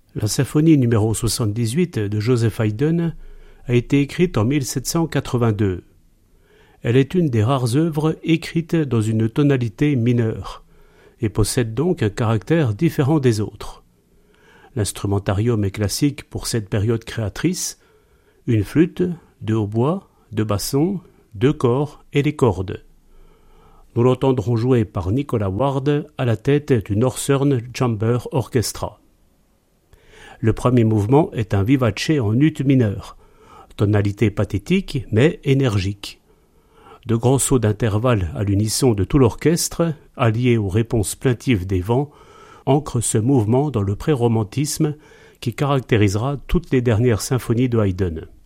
La symphonie numéro 78 de Joseph Haydn a été écrite en 1782. Elle est une des rares œuvres écrites dans une tonalité mineure et possède donc un caractère différent des autres. L'instrumentarium est classique pour cette période créatrice: une flûte, 2 hautbois, 2 bassons, 2 cors et des cordes. Nous l'entendrons jouer par Nicolas Ward à la tête du Northern Chamber Orchestra. Le premier mouvement est un vivace en ut mineur, tonalité pathétique mais énergique. De grands sauts d'intervalle à l'unisson de tout l'orchestre, alliés aux réponses plaintives des vents, ancrent ce mouvement dans le pré-romantisme qui caractérisera toutes les dernières symphonies de Haydn.